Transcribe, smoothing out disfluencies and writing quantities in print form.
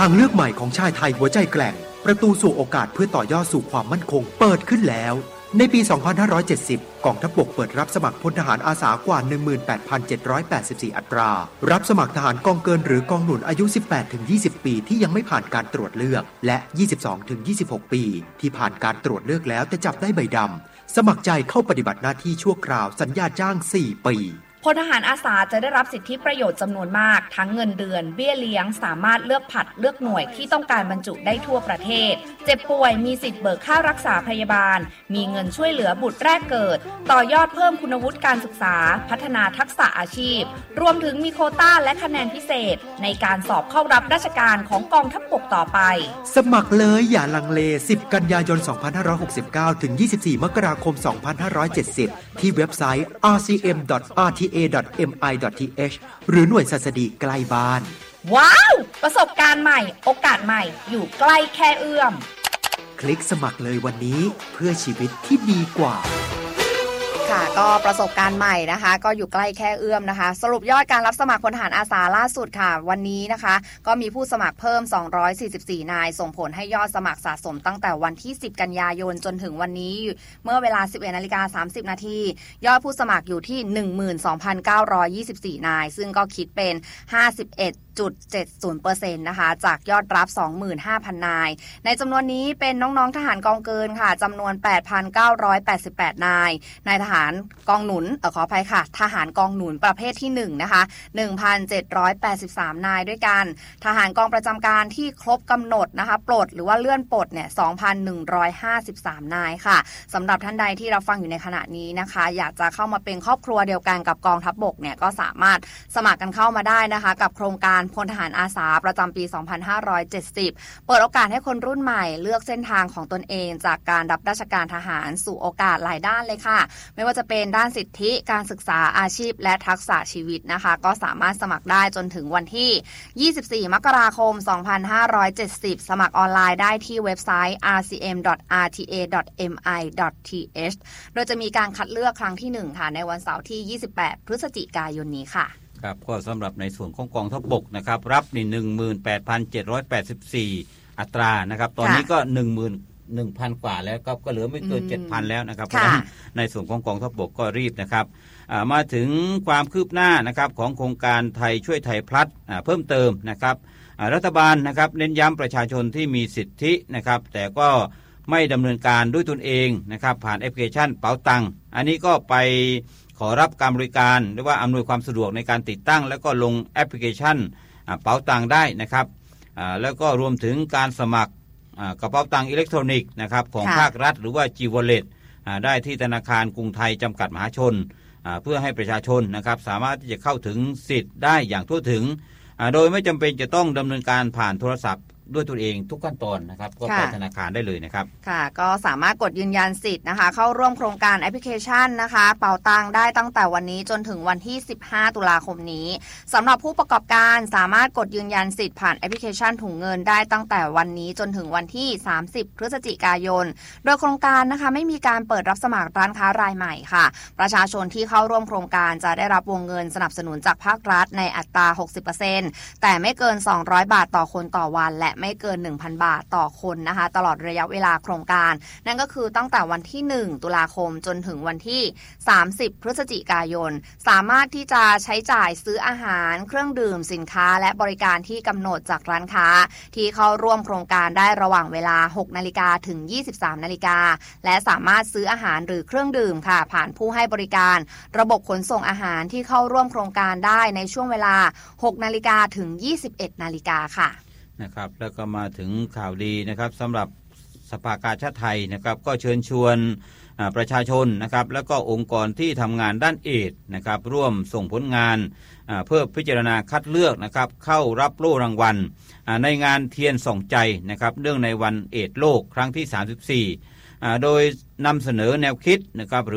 างเลือกใหม่ของชายไทยหัวใจแกร่งประตูสู่โอกาสเพื่อต่อยอดสู่ความมั่นคงเปิดขึ้นแล้วในปี 2570 กองทัพบกเปิดรับสมัครพลทหารอาสากว่า 18,784 อัตรา รับสมัครทหารกองเกินหรือกองหนุนอายุ 18-20 ปีที่ยังไม่ผ่านการตรวจเลือกและ 22-26 ปีที่ผ่านการตรวจเลือกแล้วแต่จับได้ใบดำสมัครใจเข้าปฏิบัติหน้าที่ชั่วคราวสัญญาจ้าง 4 ปีพลทหารอาสาจะได้รับสิทธิประโยชน์จำนวนมากทั้งเงินเดือนเบี้ยเลี้ยงสามารถเลือกผัดเลือกหน่วยที่ต้องการบรรจุได้ทั่วประเทศเจ็บป่วยมีสิทธิ์เบิกค่ารักษาพยาบาลมีเงินช่วยเหลือบุตรแรกเกิดต่อยอดเพิ่มคุณวุฒิการศึกษาพัฒนาทักษะอาชีพรวมถึงมีโควต้าและคะแนนพิเศษในการสอบเข้ารับราชการของกองทัพบกต่อไปสมัครเลยอย่าลังเล10 กันยายน 2569 ถึง 24 มกราคม 2570 ที่เว็บไซต์ rcm.rta.mi.th หรือหน่วยศัสดีใกล้บ้านว้าวประสบการณ์ใหม่โอกาสใหม่อยู่ใกล้แค่เอื้อมคลิกสมัครเลยวันนี้เพื่อชีวิตที่ดีกว่าค่ะก็ประสบการณ์ใหม่นะคะก็อยู่ใกล้แค่เอื้อมนะคะสรุปยอดการรับสมัครพลทหารอาสาล่าสุดค่ะวันนี้นะคะก็มีผู้สมัครเพิ่ม244นายส่งผลให้ยอดสมัครสะสมตั้งแต่วันที่10กันยายนจนถึงวันนี้เมื่อเวลา 11:30 น.ยอดผู้สมัครอยู่ที่ 12,924 นายซึ่งก็คิดเป็น51.70% นะคะจากยอดรับ 25,000 นายในจำนวนนี้เป็นน้องๆทหารกองเกินค่ะจำนวน 8,988 นายนายทหารกองหนุนขออภัยค่ะทหารกองหนุนประเภทที่1นะคะ 1,783 นายด้วยกันทหารกองประจำการที่ครบกำหนดนะคะปลดหรือว่าเลื่อนปลดเนี่ย 2,153 นายค่ะสำหรับท่านใดที่รับฟังอยู่ในขณะนี้นะคะอยากจะเข้ามาเป็นครอบครัวเดียวกันกับกองทัพบกเนี่ยก็สามารถสมัครกันเข้ามาได้นะคะกับโครงการพลทหารอาสาประจำปี 2570 เปิดโอกาสให้คนรุ่นใหม่เลือกเส้นทางของตนเองจากการรับราชการทหารสู่โอกาสหลายด้านเลยค่ะไม่ว่าจะเป็นด้านสิทธิการศึกษาอาชีพและทักษะชีวิตนะคะก็สามารถสมัครได้จนถึงวันที่ 24 มกราคม 2570 สมัครออนไลน์ได้ที่เว็บไซต์ rcm.rta.mi.th โดยจะมีการคัดเลือกครั้งที่1ค่ะในวันเสาร์ที่ 28 พฤศจิกายนนี้ค่ะครับก็สำหรับในส่วนของกองทัพบกนะครับรับนี่ 18,784 อัตรานะครับตอนนี้ก็ 11,000 กว่าแล้วก็เหลือไม่เกิน 7,000 แล้วนะครับเพราะฉะนั้นในส่วนของกองทัพบกก็รีบนะครับมาถึงความคืบหน้านะครับของโครงการไทยช่วยไทยพลัดเพิ่มเติมนะครับรัฐบาลนะครับเน้นย้ำประชาชนที่มีสิทธินะครับแต่ก็ไม่ดำเนินการด้วยตนเองนะครับผ่านแอปพลิเคชันเป๋าตังอันนี้ก็ไปขอรับการบริการหรือว่าอำนวยความสะดวกในการติดตั้งแล้วก็ลงแอปพลิเคชันเป๋าตังได้นะครับแล้วก็รวมถึงการสมัครกระเป๋าตังอิเล็กทรอนิกส์นะครับของภาครัฐหรือว่า G-Wallet ได้ที่ธนาคารกรุงไทยจำกัดมหาชนเพื่อให้ประชาชนนะครับสามารถที่จะเข้าถึงสิทธิ์ได้อย่างทั่วถึงโดยไม่จำเป็นจะต้องดำเนินการผ่านโทรศัพท์ด้วยตัวเองทุกขั้นตอนนะครับก็ไปธนาคารได้เลยนะครับค่ะก็สามารถกดยืนยันสิทธิ์นะคะเข้าร่วมโครงการแอปพลิเคชันนะคะเป๋าตังได้ตั้งแต่วันนี้จนถึงวันที่15ตุลาคมนี้สำหรับผู้ประกอบการสามารถกดยืนยันสิทธิ์ผ่านแอปพลิเคชันถุงเงินได้ตั้งแต่วันนี้จนถึงวันที่30พฤศจิกายนโดยโครงการนะคะไม่มีการเปิดรับสมัครร้านค้ารายใหม่ค่ะประชาชนที่เข้าร่วมโครงการจะได้รับวงเงินสนับสนุนจากภาครัฐในอัตรา 60% แต่ไม่เกิน200บาทต่อคนต่อวันและไม่เกิน 1,000 บาทต่อคนนะคะตลอดระยะเวลาโครงการนั่นก็คือตั้งแต่วันที่1ตุลาคมจนถึงวันที่30พฤศจิกายนสามารถที่จะใช้จ่ายซื้ออาหารเครื่องดื่มสินค้าและบริการที่กำหนดจากร้านค้าที่เข้าร่วมโครงการได้ระหว่างเวลา 6:00 นถึง 23:00 นและสามารถซื้ออาหารหรือเครื่องดื่มค่ะผ่านผู้ให้บริการระบบขนส่งอาหารที่เข้าร่วมโครงการได้ในช่วงเวลา 6:00 นถึง 21:00 นค่ะนะครับแล้วก็มาถึงข่าวดีนะครับสำหรับสภากาชาดไทยนะครับก็เชิญชวนประชาชนนะครับแล้วก็องค์กรที่ทำงานด้านเอดส์นะครับร่วมส่งผลงานเพื่อพิจารณาคัดเลือกนะครับเข้ารับโล่รางวัลในงานเทียนส่องใจนะครับเนื่องในวันเอดส์โลกครั้งที่ 34โดยนำเสนอแนวคิดนะครับ